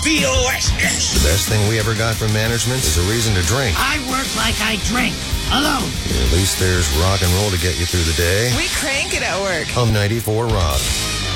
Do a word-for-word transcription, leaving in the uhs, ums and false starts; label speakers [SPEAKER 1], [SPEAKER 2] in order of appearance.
[SPEAKER 1] V O S S.
[SPEAKER 2] The best thing we ever got from management is a reason to drink.
[SPEAKER 1] I work like I drink. Alone.
[SPEAKER 2] At least there's rock and roll to get you through the day.
[SPEAKER 3] We crank it at work.
[SPEAKER 2] Hum ninety-four Rock.